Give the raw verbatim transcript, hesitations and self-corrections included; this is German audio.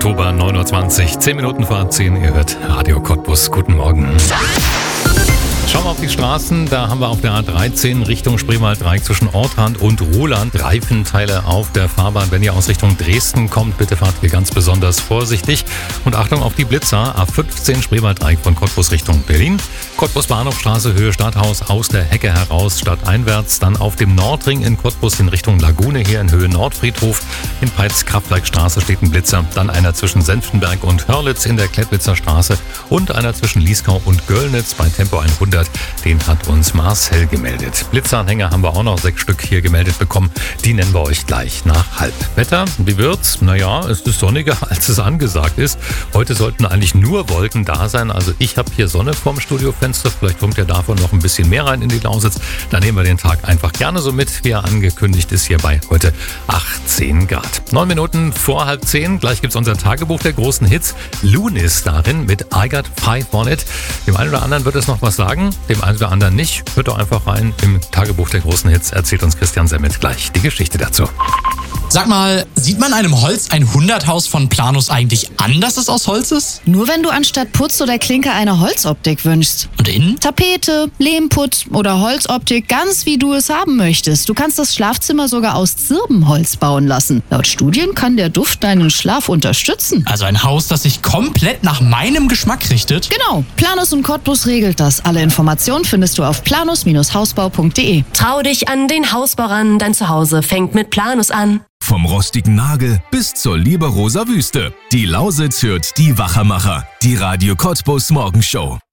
Oktober, neun Uhr zwanzig, zehn Minuten vor zehn. Ihr hört Radio Cottbus. Guten Morgen. Schauen wir auf die Straßen, da haben wir auf der A dreizehn Richtung Spreewald-Dreieck zwischen Ortrand und Ruhland Reifenteile auf der Fahrbahn. Wenn ihr aus Richtung Dresden kommt, bitte fahrt hier ganz besonders vorsichtig. Und Achtung auf die Blitzer, A fünfzehn Spreewald-Dreieck von Cottbus Richtung Berlin. Cottbus Bahnhofstraße, Höhe Stadthaus, aus der Hecke heraus, stadteinwärts. Dann auf dem Nordring in Cottbus in Richtung Lagune, hier in Höhe Nordfriedhof. In Peitz-Kraftwerkstraße steht ein Blitzer. Dann einer zwischen Senftenberg und Hörlitz in der Klettwitzer Straße. Und einer zwischen Lieskau und Göllnitz bei Tempo hundert. Den hat uns Marcel gemeldet. Blitzeranhänger haben wir auch noch sechs Stück hier gemeldet bekommen. Die nennen wir euch gleich nach halb. Wetter, wie wird's? Naja, es ist sonniger, als es angesagt ist. Heute sollten eigentlich nur Wolken da sein. Also ich habe hier Sonne vorm Studiofenster. Vielleicht kommt ja davon noch ein bisschen mehr rein in die Lausitz. Dann nehmen wir den Tag einfach gerne so mit, wie er angekündigt ist, hier bei heute achtzehn Grad. Neun Minuten vor halb zehn. Gleich gibt's unser Tagebuch der großen Hits. Loon ist darin mit I Got Five on It. Dem einen oder anderen wird es noch was sagen, dem einen oder anderen nicht. Hört doch einfach rein. Im Tagebuch der großen Hits erzählt uns Christian Semmet gleich die Geschichte dazu. Sag mal, sieht man einem Holz ein Hunderthaus von Planus eigentlich an, dass es aus Holz ist? Nur wenn du anstatt Putz oder Klinker eine Holzoptik wünschst. Und innen? Tapete, Lehmputz oder Holzoptik, ganz wie du es haben möchtest. Du kannst das Schlafzimmer sogar aus Zirbenholz bauen lassen. Laut Studien kann der Duft deinen Schlaf unterstützen. Also ein Haus, das sich komplett nach meinem Geschmack richtet? Genau, Planus und Cottbus regelt das. Alle Informationen findest du auf planus Hausbau punkt de. Trau dich an den Hausbau ran, dein Zuhause fängt mit Planus an. Vom rostigen Nagel bis zur Liberoser Wüste. Die Lausitz hört die Wachermacher. Die Radio Cottbus Morgenshow.